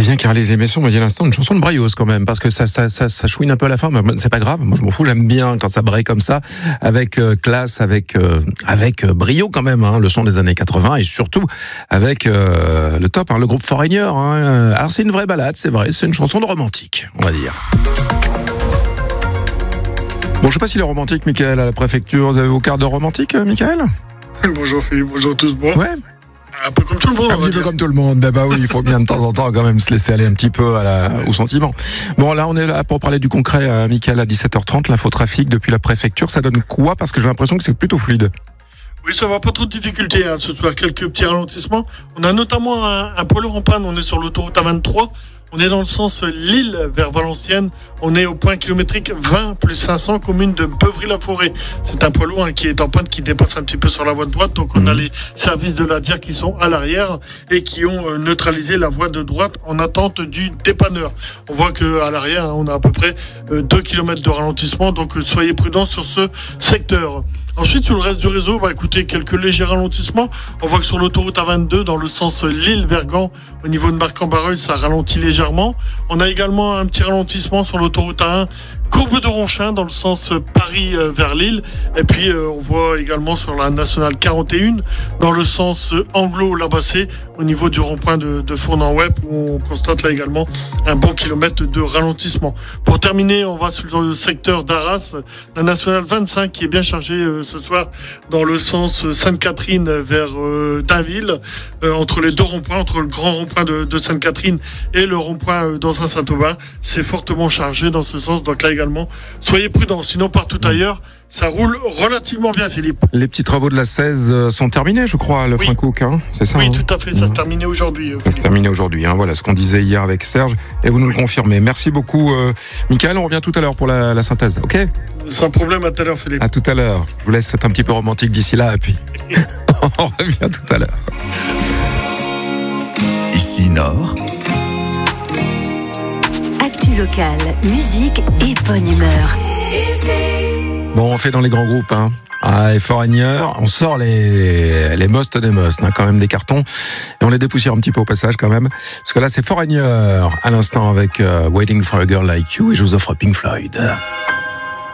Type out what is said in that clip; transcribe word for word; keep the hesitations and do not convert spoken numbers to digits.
vient car les émissions, on m'a dit à l'instant une chanson de Braios quand même, parce que ça, ça, ça, ça chouine un peu à la fin, mais c'est pas grave. Moi, je m'en fous, j'aime bien quand ça braille comme ça, avec euh, classe, avec euh, avec euh, brio quand même, hein, le son des années quatre-vingts et surtout avec euh, le top, hein, le groupe Foreigner. Hein. Alors c'est une vraie balade, c'est vrai, c'est une chanson de romantique, on va dire. Bon, je sais pas s'il est romantique, Michael, à la préfecture. Vous avez vos cartes de romantique, Michael ? Bonjour Philippe, bonjour tous. Bon. Ouais. Un peu comme tout le monde. Un petit peu comme tout le monde. Ben bah oui, il faut bien de temps en temps quand même se laisser aller un petit peu à la, au sentiment. Bon, là, on est là pour parler du concret, euh, Michael, à dix-sept heures trente. L'infotrafic depuis la préfecture, ça donne quoi ? Parce que j'ai l'impression que c'est plutôt fluide. Oui, ça va pas trop de difficultés hein, ce soir. Quelques petits ralentissements. On a notamment un, un poids lourd en panne. On est sur l'autoroute A vingt-trois. On est dans le sens Lille vers Valenciennes. On est au point kilométrique vingt plus cinq cents, commune de Beuvry-la-Forêt. C'est un poids lourd hein, qui est en panne, qui dépasse un petit peu sur la voie de droite. Donc on mmh. a les services de l'A D I R qui sont à l'arrière et qui ont euh, neutralisé la voie de droite en attente du dépanneur. On voit qu'à l'arrière, hein, on a à peu près euh, deux kilomètres de ralentissement. Donc euh, soyez prudents sur ce secteur. Ensuite, sur le reste du réseau, bah, écoutez, quelques légers ralentissements. On voit que sur l'autoroute A vingt-deux, dans le sens Lille vers Gand, au niveau de Marc-en-Barreuil, ça ralentit légèrement. On a également un petit ralentissement sur l'autoroute A un, courbe de Ronchin, dans le sens Paris vers Lille. Et puis, euh, on voit également sur la nationale quarante et un, dans le sens Anglo-Labassé, au niveau du rond-point de, de Fournan-Web, où on constate là également un bon kilomètre de ralentissement. Pour terminer, on va sur le secteur d'Arras, la nationale vingt-cinq, qui est bien chargée euh, ce soir dans le sens Sainte-Catherine vers euh, Dainville, euh, entre les deux ronds-points, entre le grand rond-point de, de Sainte-Catherine et le rond-point euh, d'Anzin-Saint-Aubin. C'est fortement chargé dans ce sens, donc là également, soyez prudents, sinon partout ailleurs, ça roule relativement bien, Philippe. Les petits travaux de la seize sont terminés, je crois, le oui. Fincook, hein, c'est ça ? Oui, hein tout à fait, ça mmh. se terminait aujourd'hui. Euh, ça se terminait aujourd'hui, hein, voilà ce qu'on disait hier avec Serge, et vous nous le confirmez. Merci beaucoup, euh, Michael, on revient tout à l'heure pour la, la synthèse, ok ? Sans problème, à tout à l'heure, Philippe. À tout à l'heure, je vous laisse être un petit peu romantique d'ici là, et puis on revient tout à l'heure. Ici Nord. Actu local, musique et bonne humeur. Bon, on fait dans les grands groupes, hein. Ah, et Foreigner, on sort les, les most des most, hein, quand même des cartons, et on les dépoussière un petit peu au passage quand même, parce que là c'est Foreigner à l'instant avec euh, Waiting for a Girl Like You, et je vous offre Pink Floyd.